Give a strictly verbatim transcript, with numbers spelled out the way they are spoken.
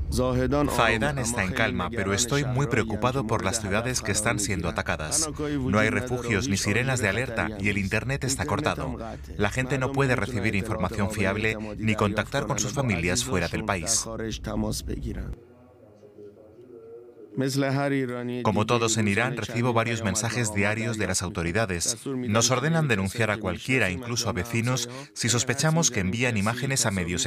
Zahedan está en calma, pero estoy muy preocupado por las ciudades que están siendo atacadas. No hay refugios ni sirenas de alerta y el Internet está cortado. La gente no puede recibir información fiable ni contactar con sus familias fuera del país. Como todos en Irán, recibo varios mensajes diarios de las autoridades. Nos ordenan denunciar a cualquiera, incluso a vecinos, si sospechamos que envían imágenes a medios